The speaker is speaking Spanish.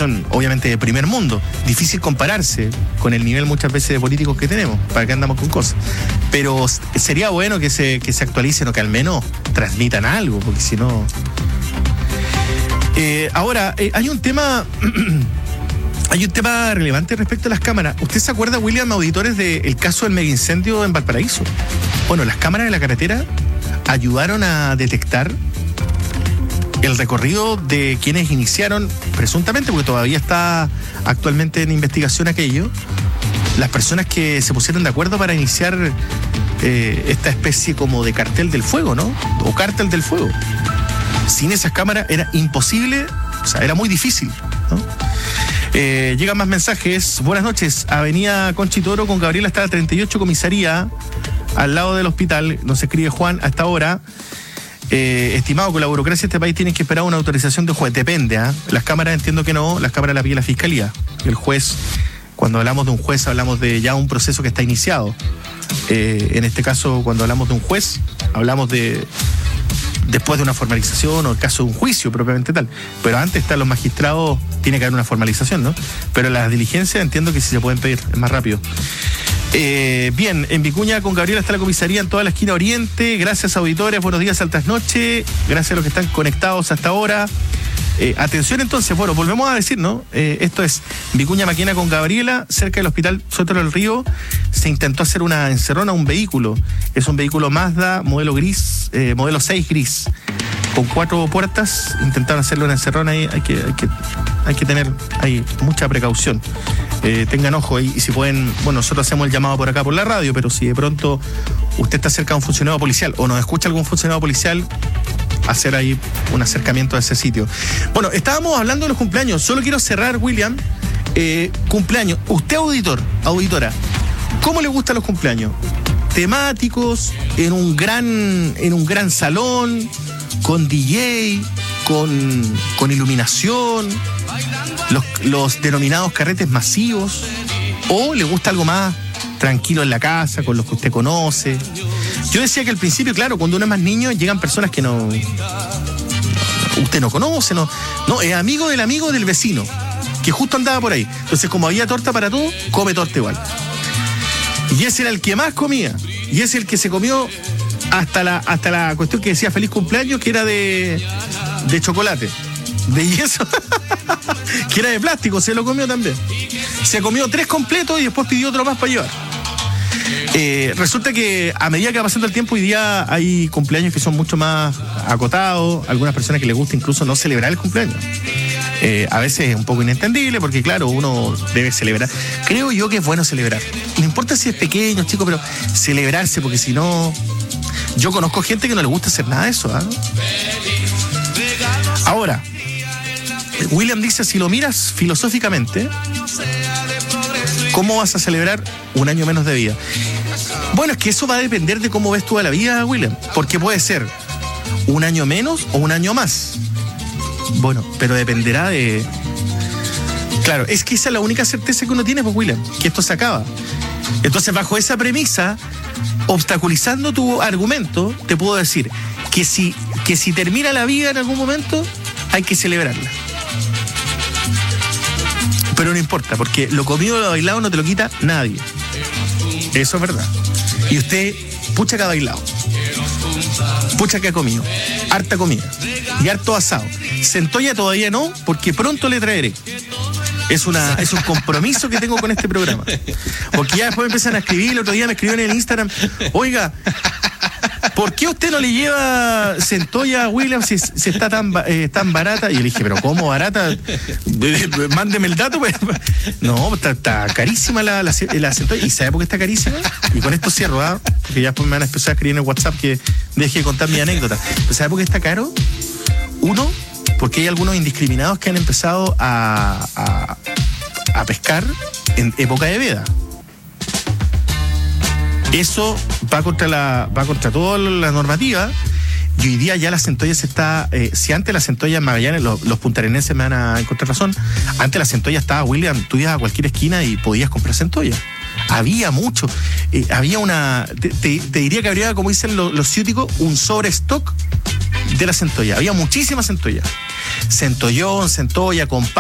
son obviamente de primer mundo. Difícil compararse con el nivel muchas veces de políticos que tenemos, para que andamos con cosas. Pero sería bueno que se actualicen o que al menos transmitan algo, porque si no... Ahora, hay un tema... Hay un tema relevante respecto a las cámaras. ¿Usted se acuerda, William, auditores, del caso del megaincendio en Valparaíso? Bueno, las cámaras de la carretera ayudaron a detectar el recorrido de quienes iniciaron, presuntamente, porque todavía está actualmente en investigación aquello, las personas que se pusieron de acuerdo para iniciar esta especie como de cartel del fuego, ¿no? O cártel del fuego. Sin esas cámaras era imposible, o sea, era muy difícil, ¿no? Llegan más mensajes. Buenas noches, Avenida Conchitoro con Gabriela está la 38 comisaría, al lado del hospital. Nos escribe Juan a esta hora. Estimado, con la burocracia de este país tienen que esperar una autorización de juez. Depende, ¿eh? Las cámaras entiendo que no, las cámaras las pide la fiscalía. El juez, cuando hablamos de un juez, hablamos de ya un proceso que está iniciado. En este caso, cuando hablamos de un juez, hablamos de después de una formalización o el caso de un juicio propiamente tal. Pero antes están los magistrados, tiene que haber una formalización, ¿no? Pero las diligencias entiendo que sí se pueden pedir, es más rápido. Bien, en Vicuña con Gabriela está la comisaría en toda la esquina oriente. Gracias, auditores, buenos días, altas noches. Gracias a los que están conectados hasta ahora. Atención entonces, bueno, volvemos a decir, ¿no? Esto es Vicuña Maquena con Gabriela, cerca del hospital Sotero del Río. Se intentó hacer una encerrona a un vehículo. Es un vehículo Mazda, modelo gris, modelo 6 gris, con 4 puertas. Intentaron hacerle una encerrona ahí, hay que tener ahí mucha precaución. Tengan ojo y si pueden, bueno, nosotros hacemos el llamado por acá por la radio, pero si de pronto usted está cerca de un funcionario policial o nos escucha algún funcionario policial, hacer ahí un acercamiento a ese sitio. Bueno, estábamos hablando de los cumpleaños. Solo quiero cerrar, William. Cumpleaños. Usted, auditora, ¿cómo le gustan los cumpleaños? ¿Temáticos? ¿En un gran salón? ¿Con DJ? ¿Con iluminación? Los denominados carretes masivos. ¿O le gusta algo más tranquilo en la casa, con los que usted conoce? Yo decía que al principio, claro, cuando uno es más niño, llegan personas que usted no conoce, no es amigo del vecino, que justo andaba por ahí. Entonces, como había torta para todo, come torta igual. Y ese era el que más comía. Y ese es el que se comió hasta la cuestión que decía feliz cumpleaños, que era de chocolate, de yeso, que era de plástico, se lo comió también. Se comió 3 completos y después pidió otro más para llevar. Resulta que a medida que va pasando el tiempo, hoy día hay cumpleaños que son mucho más acotados. Algunas personas que les gusta incluso no celebrar el cumpleaños. A veces es un poco inentendible porque, claro, uno debe celebrar. Creo yo que es bueno celebrar. No importa si es pequeño, chico, pero celebrarse, porque si no... Yo conozco gente que no le gusta hacer nada de eso, ¿eh? Ahora, William dice, si lo miras filosóficamente, ¿cómo vas a celebrar un año menos de vida? Bueno, es que eso va a depender de cómo ves tú a la vida, William, porque puede ser un año menos o un año más. Bueno, pero dependerá de... Claro, es que esa es la única certeza que uno tiene, pues, William, que esto se acaba. Entonces, bajo esa premisa, obstaculizando tu argumento, te puedo decir que si termina la vida en algún momento, hay que celebrarla. Pero no importa, porque lo comido o lo bailado no te lo quita nadie. Eso es verdad. Y usted, pucha que ha bailado, pucha que ha comido, harta comida y harto asado. Centolla todavía no, porque pronto le traeré. Es un compromiso que tengo con este programa. Porque ya después me empiezan a escribir. El otro día me escribieron en el Instagram: oiga, ¿por qué usted no le lleva centolla a William si está tan barata? Y yo le dije, ¿pero cómo barata? Mándeme el dato. Pues. No, está carísima la centolla. ¿Y sabe por qué está carísima? Y con esto cierro, ¿ah? Porque ya después me van a empezar a escribir en el WhatsApp que deje de contar mi anécdota. ¿Sabe por qué está caro? Uno, porque hay algunos indiscriminados que han empezado a pescar en época de veda. Eso va contra toda la normativa. Y hoy día ya la centolla se está... si antes la centolla en Magallanes, los puntarenenses me van a encontrar razón, antes la centolla estaba, William, tú ibas a cualquier esquina y podías comprar centolla. Había mucho. Había una... Te diría que habría, como dicen los ciúticos, un sobrestock de la centolla. Había muchísima centolla. Centollón, centolla, con